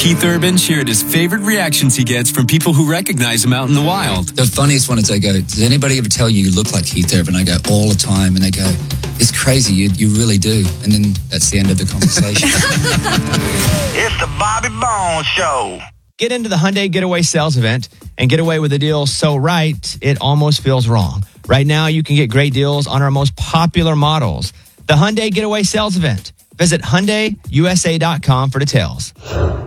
Keith Urban shared his favorite reactions he gets from people who recognize him out in the wild. The funniest one is they go, does anybody ever tell you look like Keith Urban? I go, all the time. And they go, it's crazy, you really do. And then that's the end of the conversation. It's the Bobby Bones Show. Get into the Hyundai Getaway Sales Event and get away with a deal so right, it almost feels wrong. Right now, you can get great deals on our most popular models. The Hyundai Getaway Sales Event. Visit HyundaiUSA.com for details.